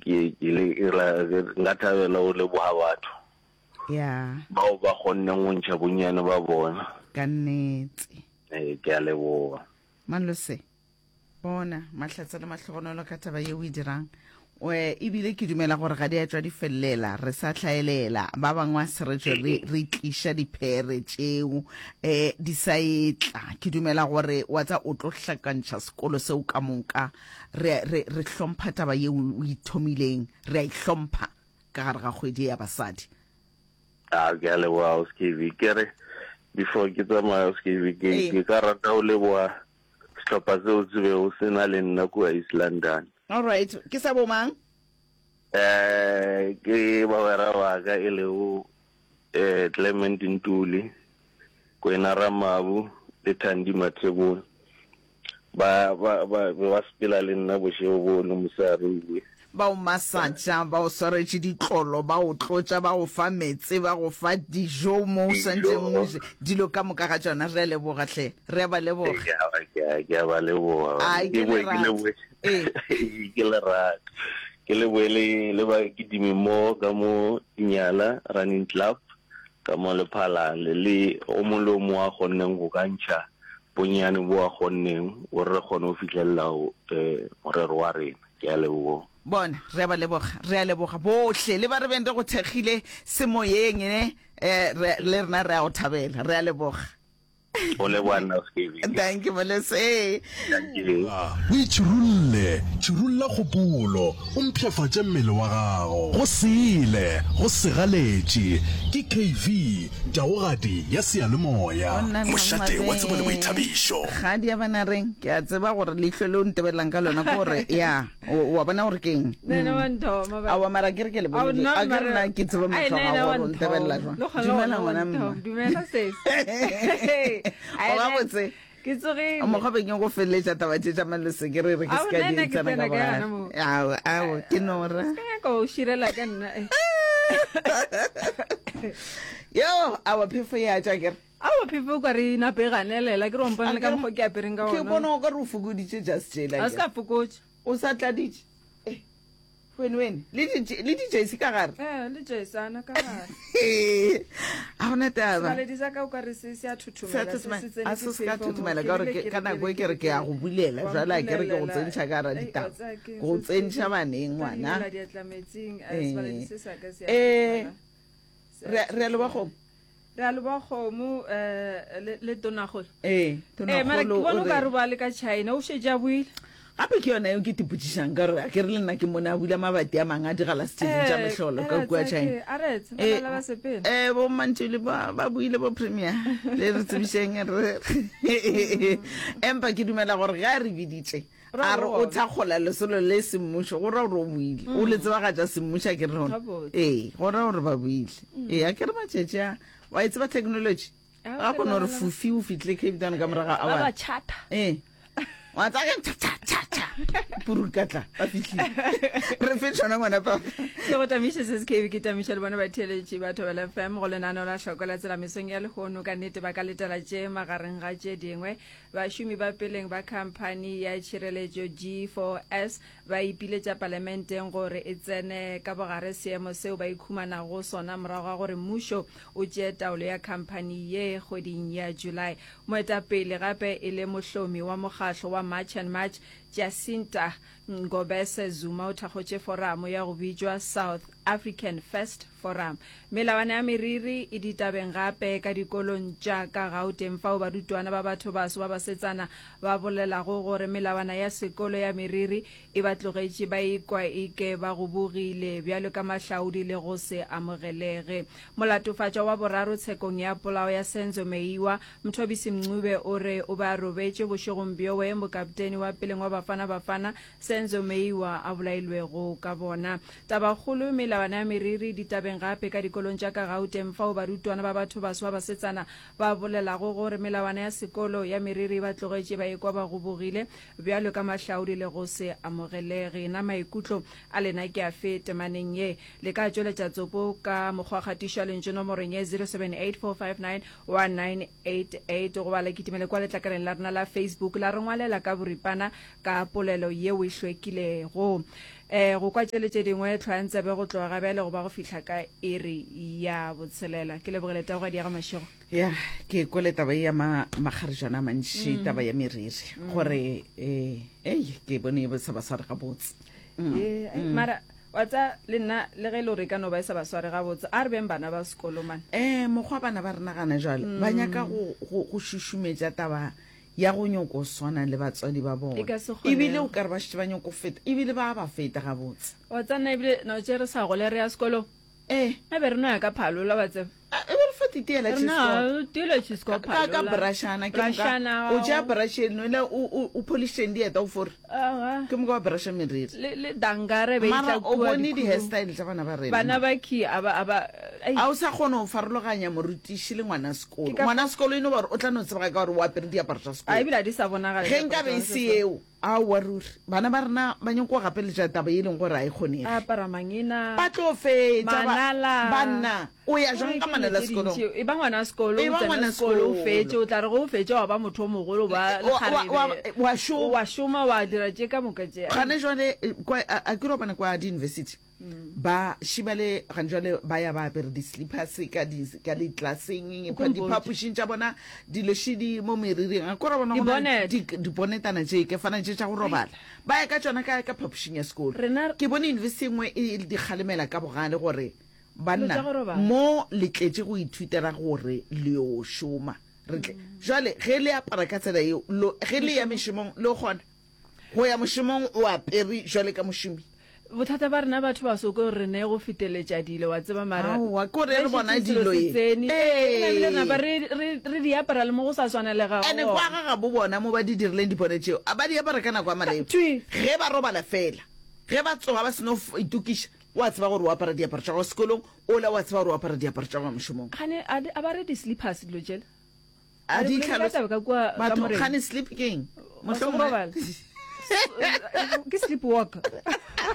nka thabela o leboga batho bao ba kgonne go ntšha bonnyane ba bona ka nnete. ke a leboga Manlose bona mahlatsa le mahlogonolo ka taba ye o e dirang ebile ke dumela gore ga di a tswa di fellela re sa tlhaelela ba bangwe se re re tlisha diphere tšeo di sa etla. Ke dumela gore wa tsa o tlo hlakantšha sekolo seo ka monka re hlompha taba ye o ithomileng re a ihlompha ka gare ga kgwedi ya basadi. ke a leboga Skivi kere before ke tsamaya Skivi ke ka rata o leboga sehlopha seo se be o sena le nna kua East London. All right, ke sa bomang? Ke bawera wa ka e le o Clement Ntuli, Kwena Ramabu, le Thandi Mathebula. Ba spela le nna boshego bo no musarugwe. Ba o masaja, ba o swaretse ditlolo, ba o tlotsa, ba o fa metse, ba go fa dijo mo sentseng dilo ka moka ga tsona. Re leboga hle, re ba leboga. Ke ba leboga. Ke le rata. Ke le boele le ba kidimi mo ka mo Inyala Running Club ka mo le phala le o molo mo a gonneng go kantšha bonyane bo a gonneng o re gone o fitlhella morero wa rena. Ke a leboga. Bona re ba leboga, re a leboga bohle le ba re bende go thegile semoyeng le rena re a o thabela, re a leboga. Ole bwana Skivi. Thank you Malese. Thank you. Churulla kgopolo o mphefatše mmele wa gago go sele go segaletše ke KV jaogadi ya seyalemoya mošate wa tsebo le boithabišo ga di bana reng ke a tseba gore leihlo le o ntebelang ka lona ke gore ya wa bona gore ke eng a wa mara ke re ke le bone a ke rena ke tseba motlhoga gore o ntebella jwang dumela ngwana mma dumela sis o ga botse ke tsogile mo ga beng go felletsa taba tša Malese ke re ke ska di tsana ka bona a ke nora ka o shirela ka nna yo awa phefo ya tša ke awa phefo ka re na peganelela ke rompa le ka mo ke apereng ka ona ke bona o ka re o fokoditše just jela a ska fokotse o sa tladitše when le di jesi ka gare le jesana ka gare a gona taba le disa ka o ka re se a thuthumela se a se ka thuthumela ka gore ka nako e kere ke ya go bulela jwale a kere ke go tsentšha ka ra ditaba go tsentšha baneng ngwana re a leba kgomo re a leba kgomo le tonagolo mara ke bona o ka re ba le ka China o shetse a buile gape ke yona eo ke tipotsišang ka gore a ke re le nna ke mone a bula mabati a mang a digala stageng tša metlholo ka kua China bo mantšhile ba buile bo premier le re tsebišeng empa ke dumela gore ga re biditše a re o thakgola lesolo le semmušo go ra gore o buile o le tsebagatša semmušo a ke re gona go ra gore ba buile a ke re matšetše a wa e tseba technology ga kone gore fufi o fitlhe Cape Town ka moraga a wa tsaka purukatla a fitlhile re fetšona ngwana papa ke go tamiša se SKV ke tamiša le bona ba theletše batho ba FM go lenano la tlhokola tsela mesong ya legono ka nnete ba ka letela tše magareng ga tše dingwe bašomi ba peleng ba khamphani ya tšhireletšo G4S ba ipiletša parlamenteng gore e tsene ka bogare seemo seo ba ikhumanago sona morago ga gore mmušo o tšee taolo ya khamphani ye kgweding ya July. Moetapele gape e le mohlomi wa mokgatlo wa March and March Jacinta Ngobese Zuma o thakgotše foramo ya go bitšwa South African First Forum. Melawana ya meriri e ditabeng gape ka dikolong tša ka Gauteng fao barutwana ba batho baso ba basetsana ba bolelago gore melawana ya sekolo ya meriri e ba tlogetše ba ikwa ike ba go bogile bjalo ka mahlaodi le go se amogelege. Molatofatša wa boraro tshekong ya polao ya Senzo Meiwa Mthobisi Mncube o re o ba robetše bošegong bjowe mokapteni wa peleng wa Bafana Senzo Meiwa a bolailwego ka bona. Tabakgolo melawana ya meriri ditabeng gape ka dikolong tša ka Gauteng fao barutwana ba batho baso ba basetsana ba bolelago gore melawana ya sekolo ya meriri ba tlogetše ba ekwa ba go bogile bjalo ka mahlaodi le go se amogelege. Na maikutlo a lena ke a fe temaneng ye le ka tšweletša tsopo ka mokgwakgatišwa lentše nomorong ye 0784591988 go ba le kitimele kwa letlakaleng la rena la Facebook la re ngwalela ka boripana ka polelo ye o e hlwekilego. go kwa tšhelete dingwe tlhoantse be go tloga gabe le go ba go fitlha ka iri ya botshelela ke lebogele taba ga di ya ga mašego ya ke kole taba ya magarejana a mantši taba ya meriri gore ke bone e botsa basware ga botse mara wa tsa le nna le ge le gore ka no ba e sa basware ga botse a re beng bana ba sekolo man mokgwa bana ba rena gana jale ba nyaka go šušumetša taba ya go nyoko swana le batswadi ba bona ebile o ka re ba šitse ba nyoko feta ebile ba ba feta ga botse wa tsa nna ebile no tse re sa go le re ya sekolo a be re no ya ka phalola ba tseba e be re fa titeela ka brashana o ja brashe nola o polisheng dieta o fore ke moka wa brasha meriri le dangare be mara o bone di-hairstyle tsa bana ba rena bana ba ki a o sa kgone go farologanya morutiši le ngwana sekolo eno ba gore o tla no tsebega ka gore o apere diaparo tsa sekolo ebile di sa bonagale ge nka be se eo a wa ruri bana ba rena ba nyako gape le ja taba e leng gore a e kgonege apara mangina ba tlo fetsa banna o ya jang ka manala sekolong e ba ngwana sekolo o fetse o tla re go o fetse wa ba motho o mogolo ba lekgarebe wa šoma wa dira tše ka moka tše gane jale a ke ropana kwa di-university ba šibale gane jale ba ya ba apere di-slippers ka ditlaseng diphapošing tša bona dilošidi mo meriring a kora bona gona dibonetana tše ke fana tše tša go robala ba ya ka tšona ka phapošing ya sekolo ke bone university ngwe e di kgalemela ka bogale gore banna mo letletše go ithutela gore le o šoma jale ge le apara ka tsela eo ge le ya mošomong le kgona go ya mošomong o apere jale ka mošomi bothata ba rena batho ba soko re ne go feteletša dilo wa tseba mara kore re bona dilo re di apara le mo go sa swanelega ane kwa gaga bo bona mo ba di dirileng dipone tšeo a ba di apara ka nako a maleo ge ba robala fela ge ba tsoga ba seno itukiša wa tseba gore o apara diaparo tša go sekolong ola wa tseba gore o apara diaparo tša go mošomong a ba re di-slippers dilo jele batho gane sleep king ke sleep walk